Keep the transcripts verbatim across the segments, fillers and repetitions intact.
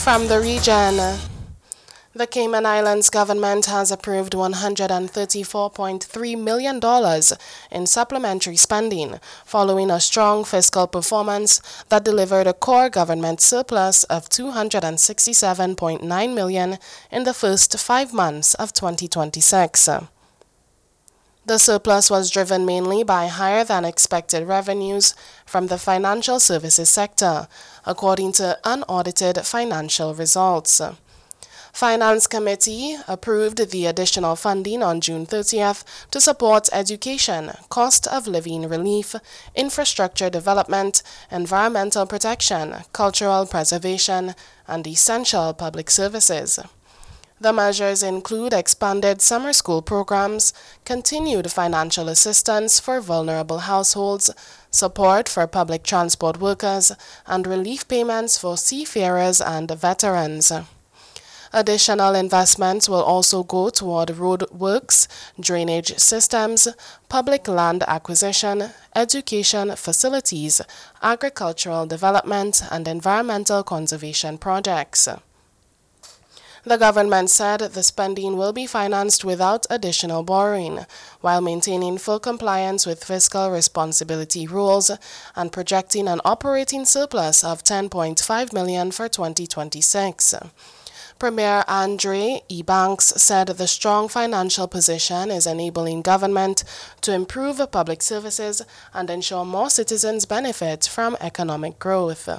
From the region, the Cayman Islands government has approved one hundred thirty-four point three million dollars in supplementary spending following a strong fiscal performance that delivered a core government surplus of two hundred sixty-seven point nine million dollars in the first five months of twenty twenty-six. The surplus was driven mainly by higher than expected revenues from the financial services sector, according to unaudited financial results. Finance Committee approved the additional funding on June thirtieth to support education, cost of living relief, infrastructure development, environmental protection, cultural preservation, and essential public services. The measures include expanded summer school programs, continued financial assistance for vulnerable households, support for public transport workers, and relief payments for seafarers and veterans. Additional investments will also go toward road works, drainage systems, public land acquisition, education facilities, agricultural development, and environmental conservation projects. The government said the spending will be financed without additional borrowing, while maintaining full compliance with fiscal responsibility rules and projecting an operating surplus of ten point five million dollars for twenty twenty-six. Premier Andre Ebanks said the strong financial position is enabling government to improve public services and ensure more citizens benefit from economic growth.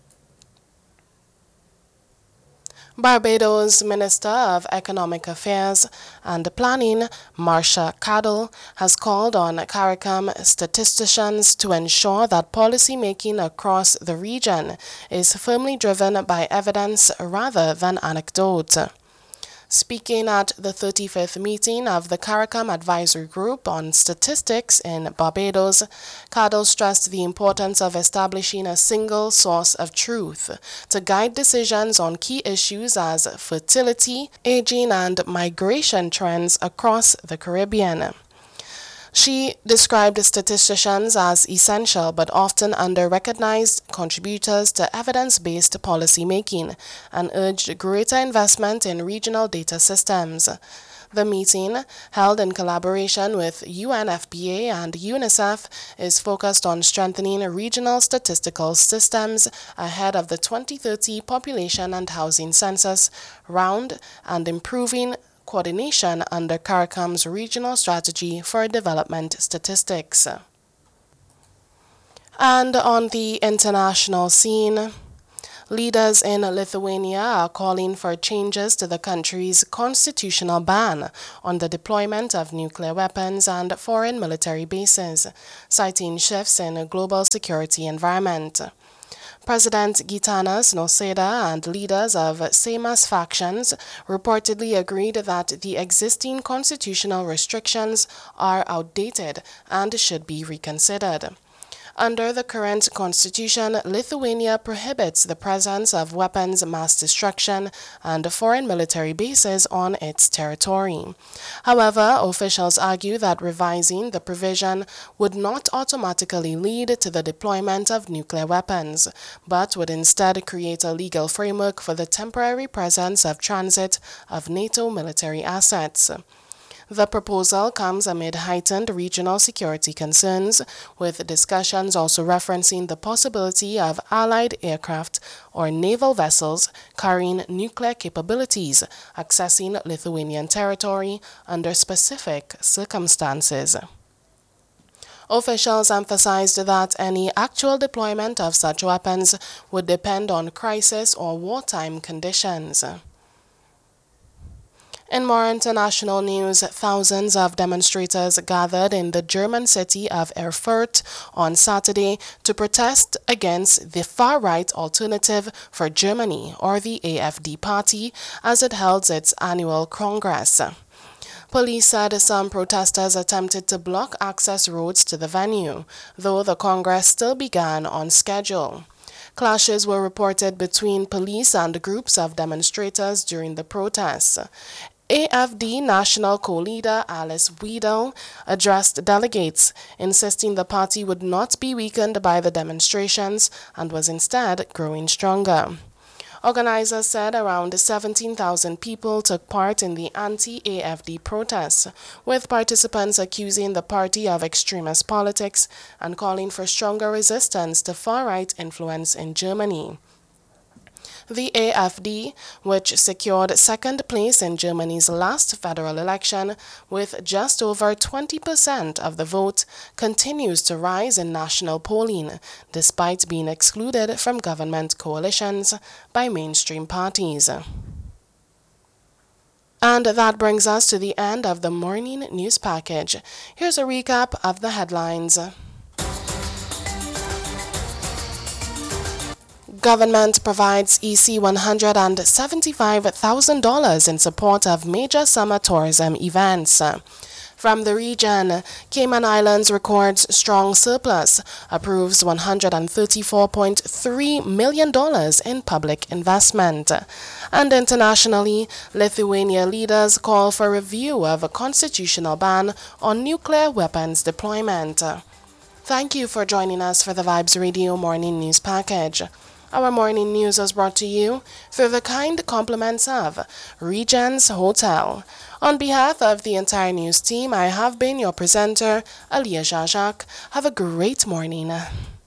Barbados Minister of Economic Affairs and Planning, Marcia Cadell, has called on CARICOM statisticians to ensure that policy making across the region is firmly driven by evidence rather than anecdote. Speaking at the thirty-fifth meeting of the CARICOM Advisory Group on Statistics in Barbados, Cadell stressed the importance of establishing a single source of truth to guide decisions on key issues as fertility, aging, and migration trends across the Caribbean. She described statisticians as essential but often under-recognized contributors to evidence-based policy making and urged greater investment in regional data systems. The meeting, held in collaboration with U N F P A and UNICEF, is focused on strengthening regional statistical systems ahead of the twenty thirty Population and Housing Census round and improving coordination under CARICOM's Regional Strategy for Development Statistics. And on the international scene, leaders in Lithuania are calling for changes to the country's constitutional ban on the deployment of nuclear weapons and foreign military bases, citing shifts in a global security environment. President Gitanas Nausėda and leaders of Seimas factions reportedly agreed that the existing constitutional restrictions are outdated and should be reconsidered. Under the current constitution, Lithuania prohibits the presence of weapons mass destruction and foreign military bases on its territory. However, officials argue that revising the provision would not automatically lead to the deployment of nuclear weapons, but would instead create a legal framework for the temporary presence of transit of NATO military assets. The proposal comes amid heightened regional security concerns, with discussions also referencing the possibility of Allied aircraft or naval vessels carrying nuclear capabilities accessing Lithuanian territory under specific circumstances. Officials emphasized that any actual deployment of such weapons would depend on crisis or wartime conditions. In more international news, thousands of demonstrators gathered in the German city of Erfurt on Saturday to protest against the far-right Alternative for Germany, or the A F D party, as it held its annual congress. Police said some protesters attempted to block access roads to the venue, though the congress still began on schedule. Clashes were reported between police and groups of demonstrators during the protests. A F D national co-leader Alice Weidel addressed delegates, insisting the party would not be weakened by the demonstrations and was instead growing stronger. Organizers said around seventeen thousand people took part in the anti-A F D protests, with participants accusing the party of extremist politics and calling for stronger resistance to far-right influence in Germany. The A F D, which secured second place in Germany's last federal election with just over twenty percent of the vote, continues to rise in national polling, despite being excluded from government coalitions by mainstream parties. And that brings us to the end of the morning news package. Here's a recap of the headlines. Government provides E C one hundred seventy-five thousand dollars in support of major summer tourism events. From the region, Cayman Islands records strong surplus, approves one hundred thirty-four point three million dollars in public investment. And internationally, Lithuania leaders call for review of a constitutional ban on nuclear weapons deployment. Thank you for joining us for the Vibes Radio Morning News Package. Our morning news was brought to you through the kind compliments of Regents Hotel. On behalf of the entire news team, I have been your presenter, Aliyah Jajak. Have a great morning.